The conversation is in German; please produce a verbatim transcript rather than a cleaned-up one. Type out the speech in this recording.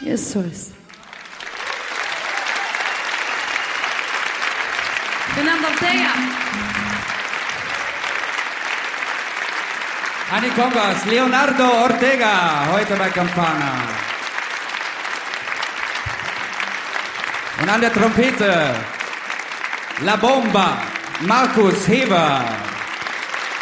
Eso es. Fernando Ortega. An die Congas, Leonardo Ortega, heute bei Campana. Und an der Trompete, La Bomba, Markus Heber.